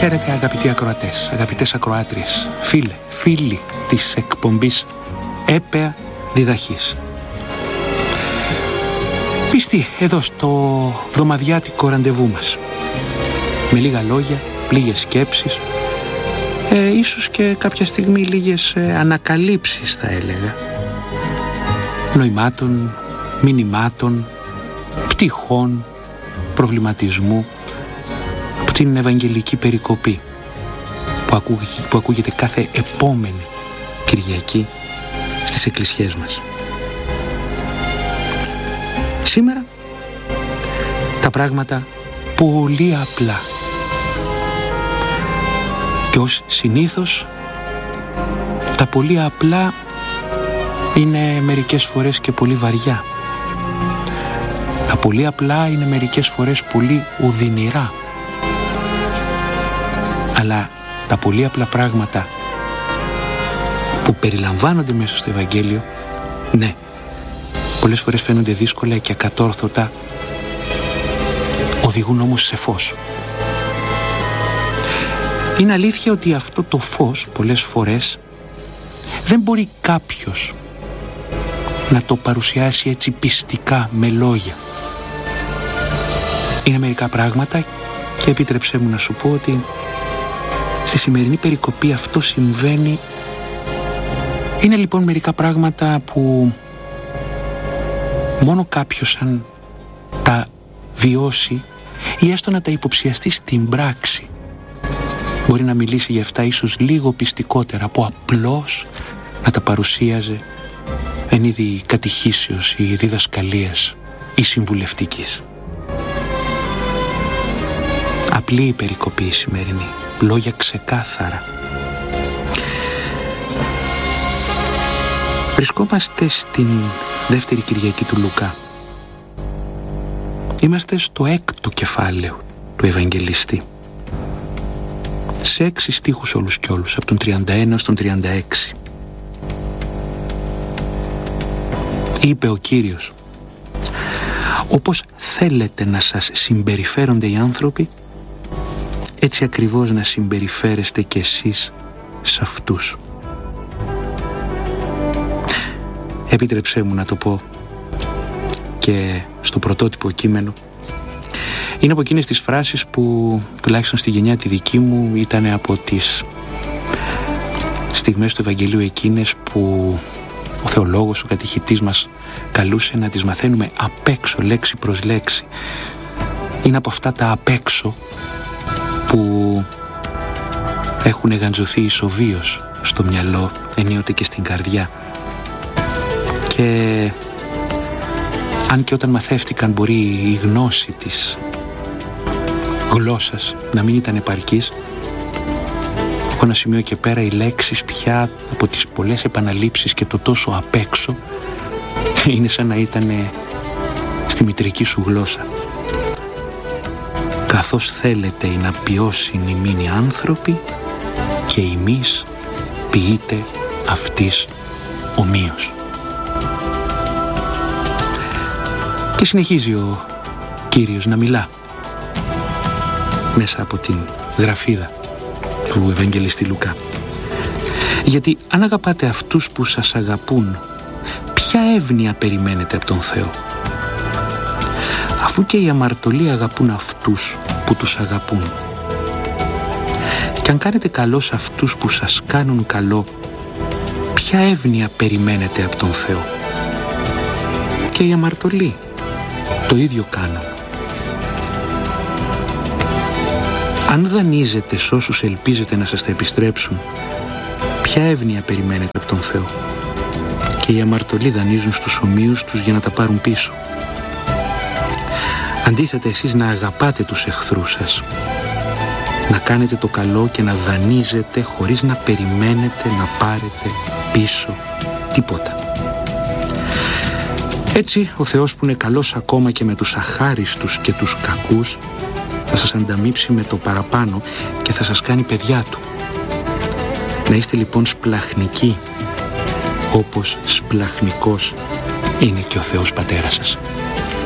Χαίρετε αγαπητοί ακροατές, αγαπητές ακροάτριες, φίλοι της εκπομπής Έπαια Διδαχής. Πιστοί εδώ στο βδομαδιάτικο ραντεβού μας. Με λίγα λόγια, λίγες σκέψεις, ίσως και κάποια στιγμή λίγες ανακαλύψεις θα έλεγα. Νοημάτων, μηνυμάτων, πτυχών, προβληματισμού από την Ευαγγελική περικοπή που ακούγεται κάθε επόμενη Κυριακή στις εκκλησιές μας. Σήμερα τα πράγματα πολύ απλά και ως συνήθως τα πολύ απλά είναι μερικές φορές και πολύ βαριά. Τα πολύ απλά είναι μερικές φορές πολύ ουδυνηρά. Αλλά τα πολύ απλά πράγματα που περιλαμβάνονται μέσα στο Ευαγγέλιο, ναι, πολλές φορές φαίνονται δύσκολα και ακατόρθωτα, οδηγούν όμως σε φως. Είναι αλήθεια ότι αυτό το φως πολλές φορές δεν μπορεί κάποιος να το παρουσιάσει έτσι πιστικά με λόγια. Είναι μερικά πράγματα και επίτρεψέ μου να σου πω ότι στη σημερινή περικοπή αυτό συμβαίνει. Είναι λοιπόν μερικά πράγματα που μόνο κάποιος αν τα βιώσει ή έστω να τα υποψιαστεί στην πράξη μπορεί να μιλήσει για αυτά ίσως λίγο πιστικότερα από απλώς να τα παρουσίαζε εν είδη κατηχήσεως ή διδασκαλίας ή συμβουλευτικής. Απλή η περικοπή η σημερινή, λόγια ξεκάθαρα. Βρισκόμαστε στην δεύτερη Κυριακή του Λουκά. Είμαστε στο 6ο κεφάλαιο του Ευαγγελιστή. Σε 6 στίχους όλους και όλους, από τον 31 έως τον 36. Είπε ο Κύριος: όπως θέλετε να σας συμπεριφέρονται οι άνθρωποι, έτσι ακριβώς να συμπεριφέρεστε κι εσείς σε αυτούς. Επίτρεψέ μου να το πω και στο πρωτότυπο κείμενο. Είναι από εκείνες τις φράσεις που τουλάχιστον στη γενιά τη δική μου ήταν από τις στιγμές του Ευαγγελίου εκείνες που ο θεολόγος, ο κατηχητής μας καλούσε να τις μαθαίνουμε απ' έξω, λέξη προς λέξη. Είναι από αυτά τα απ' έξω που έχουν γαντζωθεί ισοβίως στο μυαλό, ενίοτε και στην καρδιά. Και αν και όταν μαθεύτηκαν μπορεί η γνώση της γλώσσας να μην ήταν επαρκής, από ένα σημείο και πέρα οι λέξεις πια από τις πολλές επαναλήψεις και το τόσο απ' έξω είναι σαν να ήταν στη μητρική σου γλώσσα. Καθώς θέλετε οι να ποιώσουν οι μήνυ άνθρωποι και εμείς ποιείτε αυτής ομοίως. Και συνεχίζει ο Κύριος να μιλά μέσα από την γραφίδα του Ευαγγελιστή Λουκά. Γιατί αν αγαπάτε αυτούς που σας αγαπούν, ποια εύνοια περιμένετε από τον Θεό? Αφού και οι αμαρτωλοί αγαπούν αυτούς που τους αγαπούν. Και αν κάνετε καλό σε αυτούς που σας κάνουν καλό, ποια εύνοια περιμένετε από τον Θεό? Και οι αμαρτωλοί το ίδιο κάνουν. Αν δανείζετε σ' όσους ελπίζετε να σας τα επιστρέψουν, ποια εύνοια περιμένετε από τον Θεό? Και οι αμαρτωλοί δανείζουν στους ομοίους τους για να τα πάρουν πίσω. Αντίθετα εσείς να αγαπάτε τους εχθρούς σας, να κάνετε το καλό και να δανείζετε χωρίς να περιμένετε να πάρετε πίσω τίποτα. Έτσι ο Θεός που είναι καλός ακόμα και με τους αχάριστους και τους κακούς θα σας ανταμείψει με το παραπάνω και θα σας κάνει παιδιά του. Να είστε λοιπόν σπλαχνικοί όπως σπλαχνικός είναι και ο Θεός Πατέρας σας.